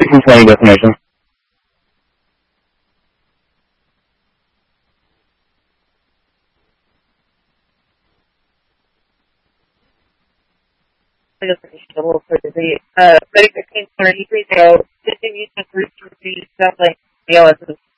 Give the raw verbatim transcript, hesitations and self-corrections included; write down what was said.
Cincinnati destination. I just finished a little crazy. Uh, thirty fifteen, thirty-three, zero, distribution, three, three, stuff like, you know, it's